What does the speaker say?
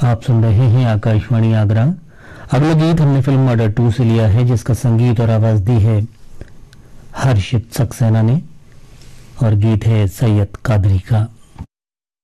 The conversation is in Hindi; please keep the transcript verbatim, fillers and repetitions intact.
आप सुन रहे हैं आकाशवाणी आगरा। अगला गीत हमने फिल्म मर्डर टू से लिया है, जिसका संगीत और आवाज दी है हर्षित सक्सेना ने, और गीत है सैयद कादरी का।